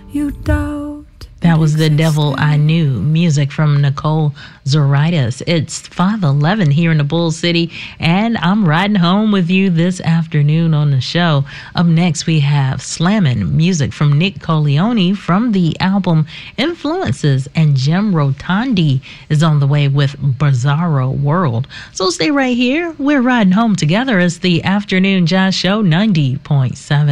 You doubt. That was The Devil I Knew, music from Nicole Zoritis. It's 5:11 here in the Bull City, and I'm riding home with you this afternoon on the show. Up next, we have Slammin', music from Nick Coleone from the album Influences, and Jim Rotondi is on the way with Bizarro World. So stay right here. We're riding home together as the Afternoon Jazz Show 90.7.